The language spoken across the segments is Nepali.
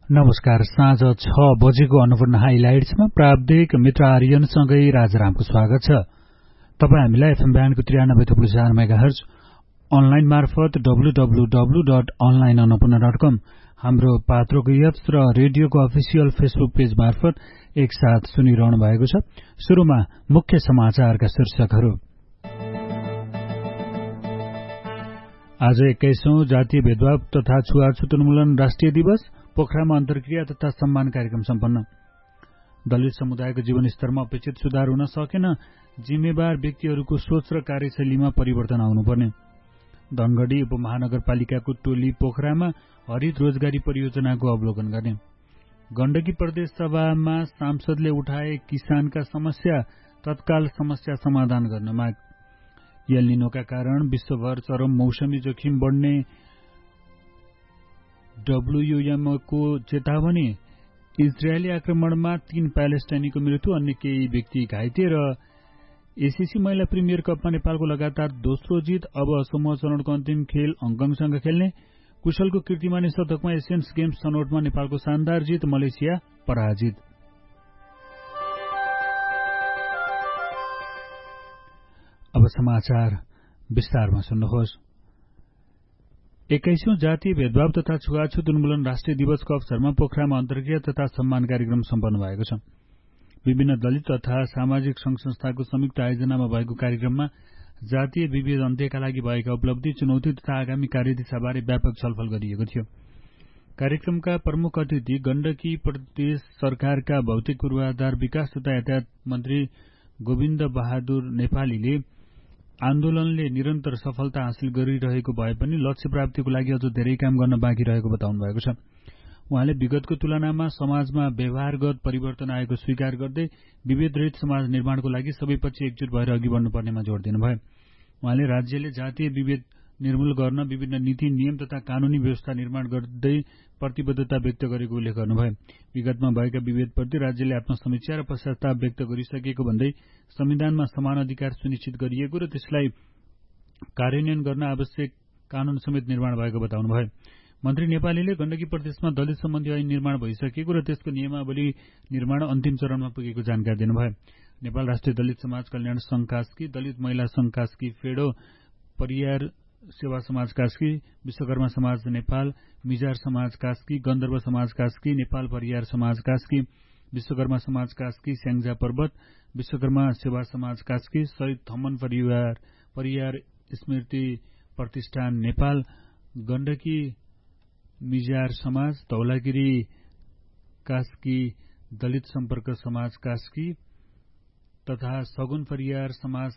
नमस्कार, साँझ 6 बजेको अन्नपूर्ण हाइलाइट्समा प्राविधिक मित्र आर्यनसँगै राजारामको स्वागत छ। तपाईँ हामीलाई एफएम ब्यान्डको 93.4 मेगाहर्ज अनलाइन मार्फत www.onlineannapurna.com हाम्रो पात्रोको एप्स र रेडियोको अफिसियल फेसबुक पेज मार्फत एकसाथ सुनिरहनु भएको छ। सुरुमा मुख्य समाचारका शीर्षकहरू। आज 21औं जातीय भेदभाव तथा छुवाछुत उन्मूलन राष्ट्रिय दिवस, पोखरामा अन्तर्क्रिया तथा सम्मान कार्यक्रम सम्पन्न। दलित समुदायको जीवनस्तरमा अपेक्षित सुधार हुन सकेन, जिम्मेवार व्यक्तिहरूको सोच र कार्यशैलीमा परिवर्तन आउनुपर्ने। धनगढी उपमहानगरपालिकाको टोली पोखरामा हरित रोजगारी परियोजनाको अवलोकन गर्ने। गण्डकी प्रदेश सभामा सांसदले उठाए किसानका समस्या, तत्काल समस्या समाधान गर्न माग। एल-निनोका कारण विश्वभर चरम मौसमी जोखिम बढ्ने डब्ल्युएमओको चेतावनी। इजरायली आक्रमणमा 3 प्यालेस्टाइनीको मृत्यु, अन्य केही व्यक्ति घाइते। र एसीसी महिला प्रिमियर कपमा नेपालको लगातार दोस्रो जित। अब समूह चरणको अन्तिम खेल हङकङसँग खेल्ने। कुशलको कीर्तिमानी शतकमा एसियन्स गेम्स छनौटमा नेपालको शानदार जित, मलेसिया पराजित। अब समाचार विस्तारमा सुन्नुहोस्। 21औं जातीय भेदभाव तथा छुवाछुत उन्मूलन राष्ट्रिय दिवसको अवसरमा पोखरामा अन्तर्क्रिया तथा सम्मान कार्यक्रम सम्पन्न भएको छ। विभिन्न दलित तथा सामाजिक संघ संस्थाको संयुक्त आयोजनामा भएको कार्यक्रममा जातीय विभेद अन्त्यका लागि भएका उपलब्धि, चुनौती तथा आगामी कार्यदिशाबारे व्यापक छलफल गरिएको थियो। कार्यक्रमका प्रमुख अतिथि गण्डकी प्रदेश सरकारका भौतिक पूर्वाधार विकास तथा यातायात मन्त्री गोविन्द बहादुर नेपालीले आन्दोलनले निरन्तर सफलता हासिल गरिरहेको भए पनि लक्ष्य प्राप्तिको लागि अझ धेरै काम गर्न बाँकी रहेको बताउनु भएको छ। उहाँले विगतको तुलनामा समाजमा व्यवहारगत परिवर्तन आएको स्वीकार गर्दै विभेदरहित समाज निर्माणको लागि सबै पक्ष एकजुट भएर अघि बढ्नुपर्नेमा जोड़ दिनुभयो। उहाँले राज्यले जातीय विभेद निर्मूल गर्न विभिन्न नीति, नियम तथा कानूनी व्यवस्था निर्माण गर्दै प्रतिबद्धता व्यक्त गरेको उल्लेख गर्नुभयो। विगतमा भएका विभेदप्रति राज्यले आत्मसमीक्षा र पश्चाताप व्यक्त गरिसकेको भन्दै संविधानमा समान अधिकार सुनिश्चित गरिएको र त्यसलाई कार्यान्वयन गर्न आवश्यक कानून समेत निर्माण भएको बताउनुभयो। मन्त्री नेपालीले गण्डकी प्रदेशमा दलित सम्बन्धी ऐन निर्माण भइसकेको र त्यसको नियमावली निर्माण अन्तिम चरणमा पुगेको जानकारी दिनुभयो। नेपाल राष्ट्रिय दलित समाज कल्याण संघ कास्की, दलित महिला संघ कास्की फेडो, परियार सेवा समाज कास्की, विश्वकर्मा समाज नेपाल, मिजार समाज कास्की, गन्धर्व समाज कास्की, नेपाल परियार समाज कास्की, विश्वकर्मा समाज कास्की, स्याङ्जा पर्वत, विश्वकर्मा सेवा समाज कास्की, शहीद थमन परियार स्मृति प्रतिष्ठान नेपाल, गण्डकी मिजार समाज, धौलागिरी कास्की दलित सम्पर्क समाज कास्की तथा सगुन परियार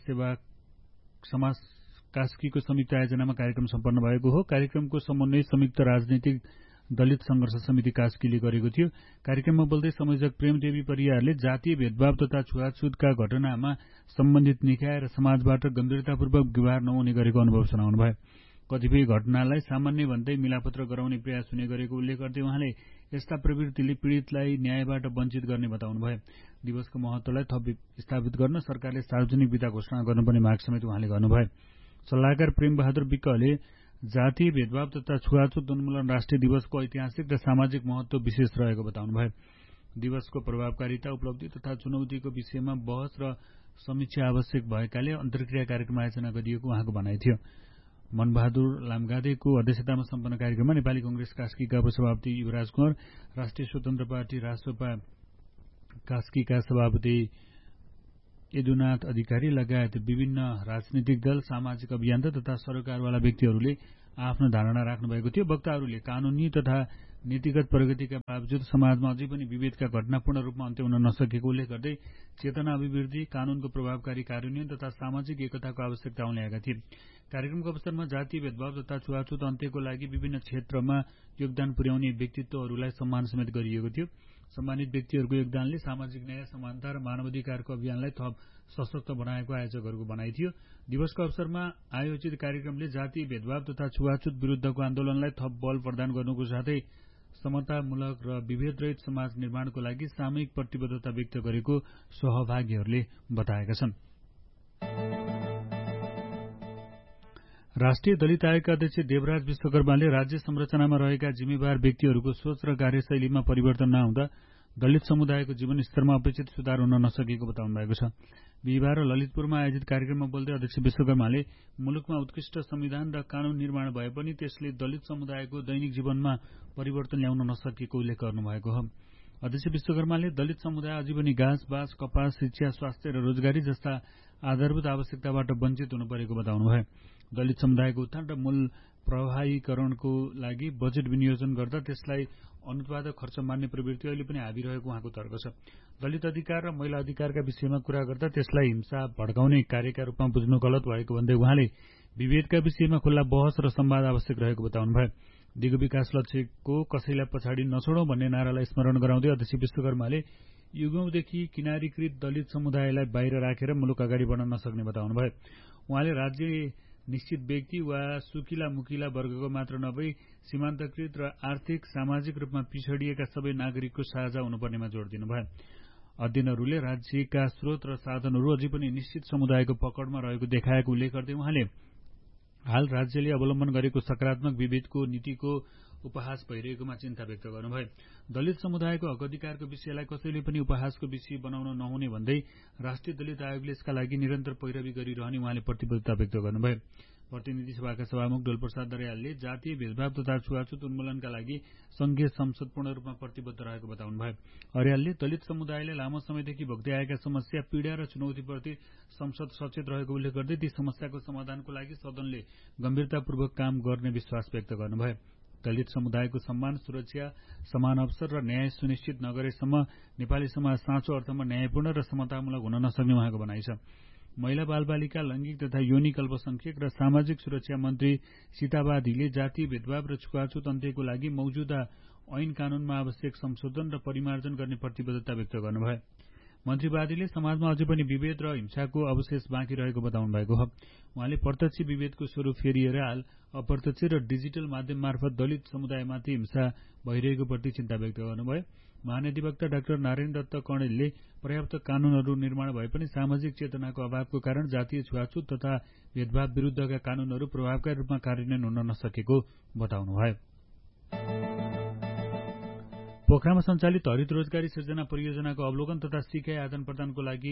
समाज कास्कीको संयुक्त आयोजनामा कार्यक्रम सम्पन्न भएको हो। कार्यक्रमको समन्वय संयुक्त राजनीतिक दलित संघर्ष समिति कास्कीले गरेको थियो। कार्यक्रममा बोल्दै संयोजक प्रेमदेवी परियारले जातीय भेदभाव तथा छुवाछुतका घटनामा सम्बन्धित निकाय र समाजबाट गम्भीरतापूर्वक व्यवहार नहुने गरेको अनुभव सुनाउनुभयो। कतिपय घटनालाई सामान्य भन्दै मिलापत्र गराउने प्रयास हुने गरेको उल्लेख गर्दै उहाँले यस्ता प्रवृत्तिले पीड़ितलाई न्यायबाट वञ्चित गर्ने बताउनुभयो। दिवसको महत्वलाई थप स्थापित गर्न सरकारले सार्वजनिक बिदा घोषणा गर्नुपर्ने माग समेत उहाँले गर्नुभयो। सल्लाहकार प्रेमबहादुर विकले जातीय भेदभाव तथा छुवाछुत उन्मूलन राष्ट्रिय दिवसको ऐतिहासिक र सामाजिक महत्व विशेष रहेको बताउनुभयो। दिवसको प्रभावकारिता, उपलब्धि तथा चुनौतीको विषयमा बहस र समीक्षा आवश्यक भएकाले अन्तर्क्रिया कार्यक्रम आयोजना गरिएको उहाँको भनाइ थियो। मनबहादुर लामगादेको अध्यक्षतामा सम्पन्न कार्यक्रममा नेपाली कंग्रेस कास्कीका उपसभापति युवराज कुँवर, राष्ट्रिय स्वतन्त्र पार्टी रासपा कास्कीका सभापति यदुनाथ अधिकारी लगायत विभिन्न राजनीतिक दल, सामाजिक अभियन्ता तथा सरोकारवाला व्यक्तिहरूले आफ्नो धारणा राख्नु भएको थियो। वक्ताहरूले कानूनी तथा नीतिगत प्रगतिका बावजुद समाजमा अझै पनि विभेदका घटना पूर्ण रूपमा अन्त्य हुन नसकेको उल्लेख गर्दै चेतना अभिवृद्धि, कानूनको प्रभावकारी कार्यान्वयन तथा सामाजिक एकताको आवश्यकता उल्लेखेका थिए। कार्यक्रमको अवसरमा जातीय भेदभाव तथा छुवाछुत अन्त्यको लागि विभिन्न क्षेत्रमा योगदान पुर्याउने व्यक्तित्वहरूलाई सम्मान समेत गरिएको थियो। सम्मानित व्यक्तिहरूको योगदानले सामाजिक न्याय, समानता र मानवाधिकारको अभियानलाई थप सशक्त बनाएको आयोजकहरूको भनाइ थियो। दिवसको अवसरमा आयोजित कार्यक्रमले जातीय भेदभाव तथा छुवाछुत विरूद्धको आन्दोलनलाई थप बल प्रदान गर्नुको साथै समतामूलक र विभेदरहित समाज निर्माणको लागि सामूहिक प्रतिबद्धता व्यक्त गरेको सहभागीहरूले बताएका छन्। राष्ट्रिय दलित आयोगका अध्यक्ष देवराज विश्वकर्माले राज्य संरचनामा रहेका जिम्मेवार व्यक्तिहरूको सोच र कार्यशैलीमा परिवर्तन नआउँदा दलित समुदायको जीवन स्तरमा अपेक्षित सुधार हुन नसकेको बताउनु भएको छ। बिहिबार ललितपुरमा आयोजित कार्यक्रममा बोल्दै अध्यक्ष विश्वकर्माले मुलुकमा उत्कृष्ट संविधान र कानून निर्माण भए पनि त्यसले दलित समुदायको दैनिक जीवनमा परिवर्तन ल्याउन नसकेको उल्लेख गर्नुभएको हो। अध्यक्ष विश्वकर्माले दलित समुदाय अझै पनि घाँस बाँस कपास शिक्षा स्वास्थ्य र रोजगारी जस्ता आधारभूत आवश्यकताबाट वञ्चित हुनु परेको बताउनुभयो। दलित समुदायको उत्थान र मूल प्रभावीकरणको लागि बजेट विनियोजन गर्दा त्यसलाई अनुत्पादक खर्च मान्ने प्रवृत्ति अहिले पनि हाबी रहेको उहाँको तर्क छ। दलित अधिकार र महिला अधिकारका विषयमा कुरा गर्दा त्यसलाई हिंसा भड्काउने कार्यका रूपमा बुझ्नु गलत भएको भन्दै उहाँले विभेदका विषयमा खुल्ला बहस र संवाद आवश्यक रहेको बताउनुभयो। दिगो विकास लक्ष्यको कसैलाई पछाडि नछोडौं भन्ने नारालाई स्मरण गराउँदै अध्यक्ष विश्वकर्माले युगौंदेखि किनारीकृत दलित समुदायलाई बाहिर राखेर मुलुक अगाडि बढ्न नसक्ने बताउनुभयो। उहाँले राज्य निश्चित व्यक्ति वा सुकिला मुकिला वर्गको मात्र नभई सीमान्तकृत र आर्थिक सामाजिक रूपमा पिछडिएका सबै नागरिकको साझा हुनुपर्नेमा जोड़ दिनुभयो। अध्ययनहरूले राज्यका स्रोत र साधनहरू अझै पनि निश्चित समुदायको पकडमा रहेको देखाएको उल्लेख गर्दै उहाँले हाल राज्यले अवलम्बन गरेको सकारात्मक विभेदको नीतिको उपहास भइरहेकोमा चिन्ता व्यक्त गर्नुभयो। दलित समुदायको हक अधिकारको विषयलाई कसैले पनि उपहासको विषय बनाउन नहुने भन्दै राष्ट्रिय दलित आयोगले यसका लागि निरन्तर पैरवी गरिरहने उहाँले प्रतिबद्धता व्यक्त गर्नुभयो। प्रतिनिधि सभाका सभामुख डोलप्रसाद दर्यालले जातीय भेदभाव तथा छुवाछुत उन्मूलनका लागि संघीय संसद पूर्ण रूपमा प्रतिबद्ध रहेको बताउनुभयो। अर्यालले दलित समुदायले लामो समयदेखि भोग्दै आएका समस्या पीड़ा र चुनौतीप्रति संसद सचेत रहेको उल्लेख गर्दै ती समस्याको समाधानको लागि सदनले गम्भीरतापूर्वक काम गर्ने विश्वास व्यक्त गर्नुभयो। दलित समुदायको सम्मान सुरक्षा समान अवसर र न्याय सुनिश्चित नगरेसम्म नेपाली समाज साँचो अर्थमा न्यायपूर्ण र समतामूलक हुन नसक्ने उहाँको भनाइ छ। महिला बालबालिका लैंगिक तथा यौनिक अल्पसंख्यक र सामाजिक सुरक्षा मन्त्री सीतावादीले जातीय भेदभाव र छुवाछुत अन्त्यको लागि मौजूदा ऐन कानूनमा आवश्यक संशोधन र परिमार्जन गर्ने प्रतिबद्धता व्यक्त गर्नुभयो। मन्त्रीवादीले समाजमा अझै पनि विभेद र हिंसाको अवशेष बाँकी रहेको बताउनु भएको हो। उहाँले प्रत्यक्ष विभेदको स्वरूप फेरिएर हाल अप्रत्यक्ष र डिजिटल माध्यम मार्फत दलित समुदायमाथि हिंसा भइरहेको प्रति चिन्ता व्यक्त गर्नुभयो। महाधिवक्ता डाक्टर नारायण दत्त कणेलले पर्याप्त कानूनहरू निर्माण भए पनि सामाजिक चेतनाको अभावको कारण जातीय छुवाछुत तथा भेदभाव विरूद्धका कानूनहरू प्रभावकारी रूपमा कार्यान्वयन हुन नसकेको बताउनुभयो। पोखरामा सञ्चालित हरित रोजगारी सृजना परियोजनाको अवलोकन तथा सिकाइ आदान प्रदानको लागि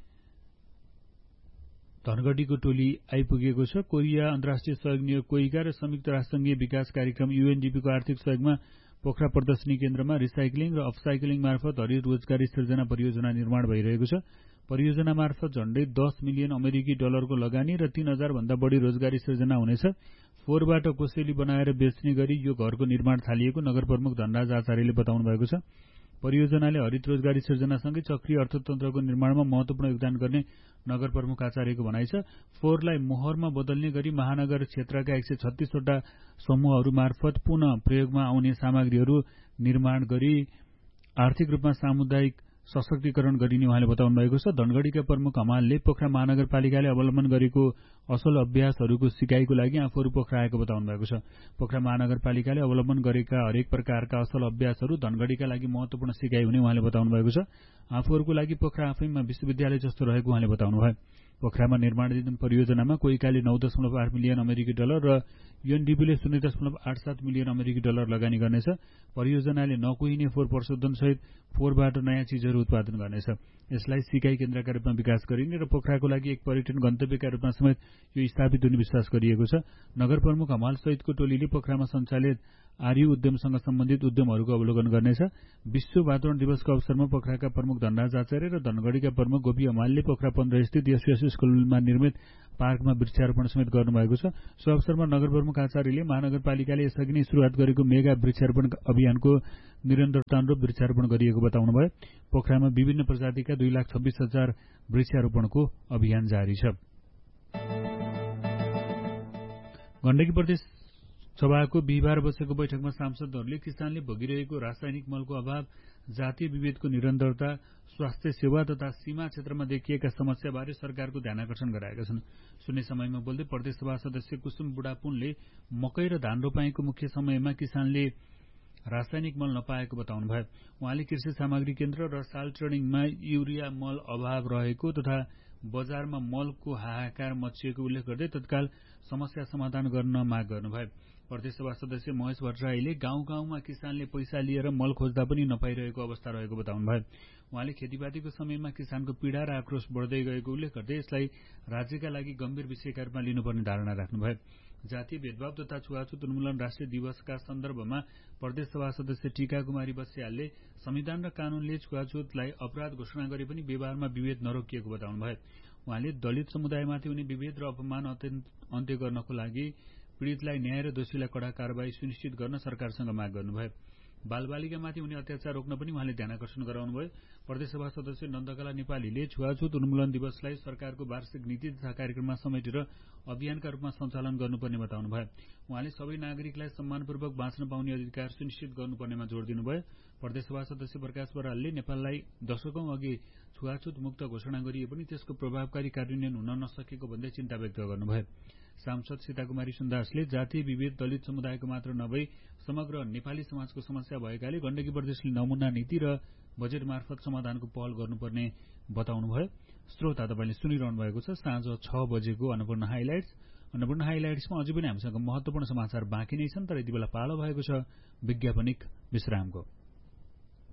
धनगढ़ीको टोली आइपुगेको छ। कोरिया अन्तर्राष्ट्रिय सहयोग नियोग कोइका र संयुक्त राष्ट्रसंघीय विकास कार्यक्रम UNDP को आर्थिक सहयोगमा पोखरा प्रदर्शनी केन्द्रमा रिसाइक्लिङ र अपसाइक्लिङ मार्फत हरित रोजगारी सृजना परियोजना निर्माण भइरहेको छ। परियोजना मार्फत झण्डै 10 मिलियन अमेरिकी डलरको लगानी र 3000 भन्दा बढी रोजगारी सृजना हुनेछ। फोहोरबाट कोसेली बनाएर बेच्ने गरी यो घरको निर्माण थालिएको नगर प्रमुख धनराज आचार्यले बताउनु भएको छ। परियोजनाले हरित रोजगारी सृजनासँगै चक्रीय अर्थतन्त्रको निर्माणमा महत्वपूर्ण योगदान गर्ने नगर प्रमुख आचार्यको भनाइ छ। फोहोरलाई मोहरमा बदल्ने गरी महानगर क्षेत्रका 136 वटा समूहहरू मार्फत पुनः प्रयोगमा आउने सामग्रीहरू निर्माण गरी आर्थिक रूपमा सामुदायिक सशक्तिकरण गरिने उहाँले बताउनु भएको छ। धनगढ़ीका प्रमुख हमालले पोखरा महानगरपालिकाले अवलम्बन गरेको असल अभ्यासहरूको सिकाइको लागि आफूहरू पोखरा आएको बताउनु भएको छ। पोखरा महानगरपालिकाले अवलम्बन गरेका हरेक प्रकारका असल अभ्यासहरू धनगढ़ीका लागि महत्वपूर्ण सिकाइ हुने उहाँले बताउनु भएको छ। आफूहरूको लागि पोखरा आफैमा विश्वविद्यालय जस्तो रहेको उहाँले बताउनुभयो। पोखरामा निर्माणाधीन परियोजनामा कोइकाले 9.8 मिलियन अमेरिकी डलर र UNDPले 0.87 मिलियन अमेरिकी डलर लगानी गर्नेछ। परियोजनाले नकुहिने फोहोर प्रशोधन सहित फोहोरबाट नयाँ चीजहरू उत्पादन गर्नेछ। यसलाई सिकाइ केन्द्रका रूपमा विकास गरिने र पोखराको लागि एक पर्यटन गन्तव्यका रूपमा समेत यो स्थापित हुने विश्वास गरिएको छ। नगर प्रमुख हमाल सहितको टोलीले पोखरामा सञ्चालित आर्यु उद्यमसँग सम्बन्धित उद्यमहरूको अवलोकन गर्नेछ। विश्व वातावरण दिवसको अवसरमा पोखराका प्रमुख धनराज आचार्य र धनगढ़ीका प्रमुख गोपी हमालले पोखरा 15 स्थित एसएस स्कुलमा निर्मित पार्कमा वृक्षारोपण समेत गर्नुभएको छ। सो अवसरमा नगर प्रमुख आचार्यले महानगरपालिकाले यसअघि नै शुरूआत गरेको मेगा वृक्षारोपण अभियानको निरन्तरतानुरूप वृक्षारोपण गरिएको बताउनुभयो। पोखरामा विभिन्न प्रजातिका 2,26,000 वृक्षारोपणको अभियान जारी छ। गण्डकी प्रदेश सभाको बिहिबार बसेको बैठकमा सांसदहरूले किसानले भोगिरहेको रासायनिक मलको अभाव, जातीय विभेदको निरन्तरता, स्वास्थ्य सेवा तथा सीमा क्षेत्रमा देखिएका समस्याबारे सरकारको ध्यानाकर्षण गराएका छन्। शून्य समयमा बोल्दै प्रदेशसभा सदस्य कुसुम बुढापुनले मकै र धान रोपाईको मुख्य समयमा किसानले रासायनिक मल नपाएको बताउनुभयो। उहाँले कृषि सामग्री केन्द्र र साल ट्रेडिङमा युरिया मल अभाव रहेको तथा बजारमा मलको हाहाकार मचिएको उल्लेख गर्दै तत्काल समस्या समाधान गर्न माग गर्नुभयो। प्रदेशसभा सदस्य महेश भट्टराईले गाउँ-गाउँमा किसानले पैसा लिएर मल खोज्दा पनि नपाइरहेको अवस्था रहेको बताउनुभयो। उहाँले खेतीपातीको समयमा किसानको पीड़ा र आक्रोश बढ्दै गएको उल्लेख गर्दै यसलाई राज्यका लागि गम्भीर विषयका रूपमा लिनुपर्ने धारणा राख्नुभयो। जातीय भेदभाव तथा छुवाछुत उन्मूलन राष्ट्रिय दिवसका सन्दर्भमा प्रदेशसभा सदस्य टीका कुमारी बस्यालले संविधान र कानूनले छुवाछुतलाई अपराध घोषणा गरे पनि व्यवहारमा विभेद नरोकिएको बताउनुभयो। उहाँले दलित समुदायमाथि हुने विभेद र अपमान अन्त्य गर्नको लागि पीड़ितलाई न्याय र दोषीलाई कड़ा कार्यवाही सुनिश्चित गर्न सरकारसँग माग गर्नुभयो। बालबालिकामाथि हुने अत्याचार रोक्न पनि उहाँले ध्यानकर्षण गराउनुभयो। प्रदेशसभा सदस्य नन्दकला नेपालीले छुवाछुत उन्मूलन दिवसलाई सरकारको वार्षिक नीति तथा कार्यक्रममा समेटेर अभियानका रूपमा सञ्चालन गर्नुपर्ने बताउनुभयो। उहाँले सबै नागरिकलाई सम्मानपूर्वक बाँच्न पाउने अधिकार सुनिश्चित गर्नुपर्नेमा जोड़ दिनुभयो। प्रदेशसभा सदस्य प्रकाश बरालले नेपाललाई दशकौं अघि छुवाछुत मुक्त घोषणा गरिए पनि त्यसको प्रभावकारी कार्यान्वयन हुन नसकेको भन्दै चिन्ता व्यक्त गर्नुभयो। सांसद सीताकुमारी सुन्दासले जातीय विभेद दलित समुदायको मात्र नभई समग्र नेपाली समाजको समस्या भएकाले गण्डकी प्रदेशले नमूना नीति र बजेट मार्फत समाधानको पहल गर्नुपर्ने बताउनुभयो। श्रोता तपाईले सुनिरहनु भएको छ साँझ 6 बजेको अन्नपूर्ण हाइलाइट्समा अझै पनि हामीसँग महत्वपूर्ण समाचार बाँकी नै छन्, तर यति बेला पालो भएको छ विज्ञापनिक विश्रामको।